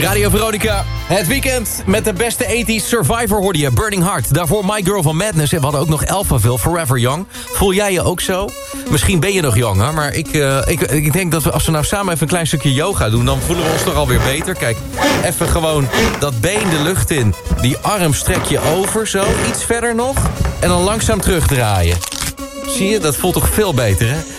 Radio Veronica, het weekend met de beste 80s Survivor hoorde je, Burning Heart. Daarvoor My Girl van Madness en we hadden ook nog Alphaville, Forever Young. Voel jij je ook zo? Misschien ben je nog jong, hè? Maar ik denk dat als we nou samen even een klein stukje yoga doen... dan voelen we ons toch alweer beter. Kijk, even gewoon dat been de lucht in. Die arm strek je over, zo, iets verder nog. En dan langzaam terugdraaien. Zie je, dat voelt toch veel beter, hè?